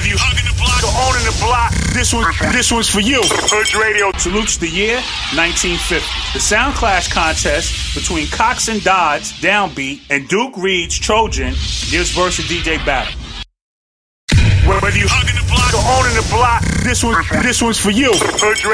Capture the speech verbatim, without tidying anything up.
Whether you hugging the block or owning the block, this one, this one's for you. Hood Radio salutes the year nineteen fifty. The Sound Clash contest between Cox and Dodds, Downbeat, and Duke Reed's Trojan gives verse a D J battle. Whether you hugging the block or owning the block, this one, this one's for you. Hood